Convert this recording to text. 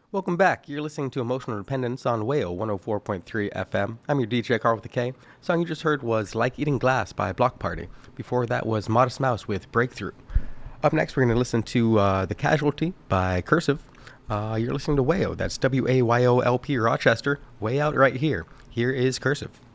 Welcome back. You're listening to Emotional Dependence on Whale 104.3 FM. I'm your DJ Carl with the K. The song you just heard was Like Eating Glass by Block Party. Before that was Modest Mouse with Breakthrough. Up next, we're going to listen to The Casualty by Cursive. You're listening to Wayo. That's WAYOLP Rochester. Way out right here. Here is Cursive.